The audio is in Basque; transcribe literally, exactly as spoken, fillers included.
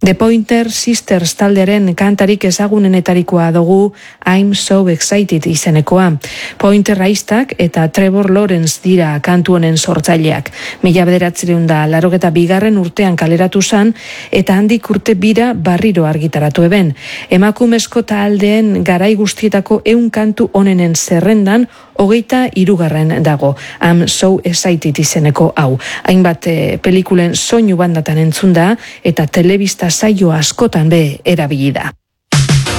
The Pointer Sisters taldearen kantarik ezagunenetarikoa dugu I'm So Excited izenekoa. Pointer Aistak eta Trevor Lawrence dira kantu honen sortzaileak. Mila bederatziehun eta laurogeita bigarren urtean kaleratu zan eta handik urte bira barriro argitaratu eben. Emakumezko taldeen garai guztietako ehun kantu honenen zerrendan hogeita hirugarren dago. I'm So Excited izeneko hau. Hainbat eh, pelikulen soinu bandatan entzun da eta telebista saio askotan be erabili da.